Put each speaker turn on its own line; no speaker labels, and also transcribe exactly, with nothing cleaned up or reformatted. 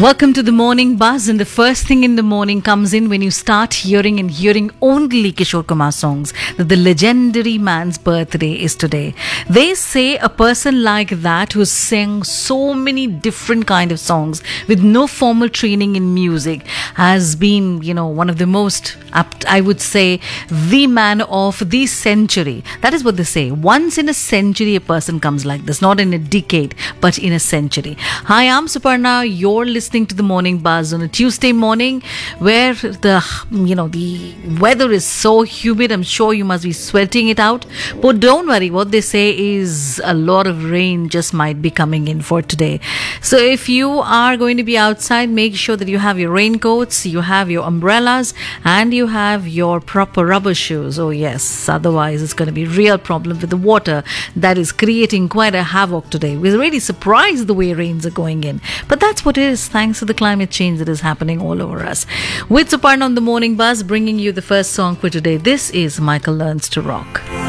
Welcome to the morning buzz, and the first thing in the morning comes in when you start hearing and hearing only Kishore Kumar songs. That the legendary man's birthday is today. They say a person like that who sang so many different kind of songs with no formal training in music has been, you know, one of the most apt, I would say, the man of the century. That is what they say. Once in a century, a person comes like this, not in a decade, but in a century. Hi, I'm Suparna. You're listening to the morning buzz on a Tuesday morning where the you know the weather is so humid. I'm sure you must be sweating it out, but don't worry, what they say is a lot of rain just might be coming in for today. So if you are going to be outside, make sure that you have your raincoats, you have your umbrellas, and you have your proper rubber shoes. Oh yes, otherwise it's going to be real problem with the water that is creating quite a havoc today. We're really surprised the way rains are going in, but that's what it is, thanks to the climate change that is happening all over us. With Suparna on the morning buzz, bringing you the first song for today. This is Michael Learns to Rock.